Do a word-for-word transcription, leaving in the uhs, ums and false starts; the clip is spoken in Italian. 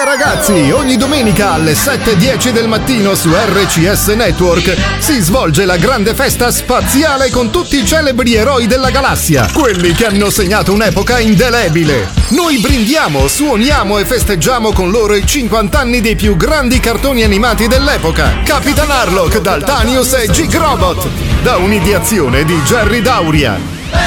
Beh ragazzi, ogni domenica alle sette e dieci del mattino su R C S Network si svolge la grande festa spaziale con tutti i celebri eroi della galassia, quelli che hanno segnato un'epoca indelebile. Noi brindiamo, suoniamo e festeggiamo con loro i cinquanta anni dei più grandi cartoni animati dell'epoca. Capitan Harlock, Daltanius e G-Robot, da un'ideazione di Jerry Dauria.